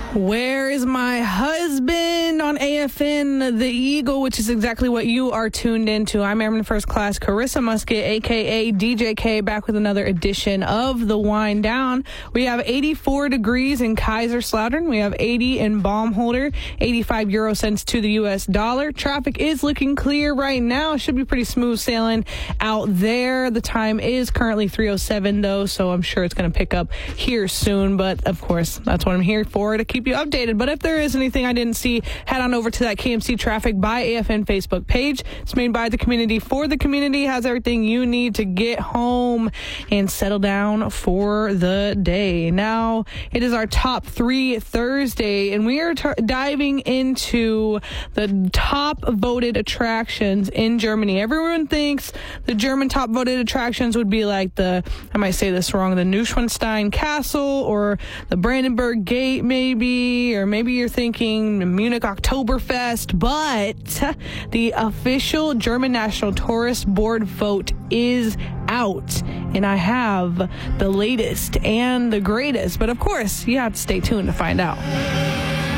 Where is my husband on AFN The Eagle, which is exactly what you are tuned into. I'm Airman First Class Carissa Musket, a.k.a. DJK, back with another edition of The Wind Down. We have 84 degrees in Kaiserslautern. We have 80 in Baumholder, 85 euro cents to the U.S. dollar. Traffic is looking clear right now. Should be pretty smooth sailing out there. The time is currently 3:07, though, so I'm sure it's going to pick up here soon. But, of course, that's what I'm here for, to keep you updated. But if there is anything I didn't see, head on over to that KMC Traffic by AFN Facebook page. It's made by the community for the community, has everything you need to get home and settle down for the day. Now, it is our top 3 Thursday, and we are diving into the top voted attractions in Germany. Everyone thinks the German top voted attractions would be like I might say this wrong, the Neuschwanstein Castle or the Brandenburg Gate maybe, or maybe you're thinking Munich Oktoberfest, but the official German National Tourist Board vote is out, and I have the latest and the greatest, but of course you have to stay tuned to find out.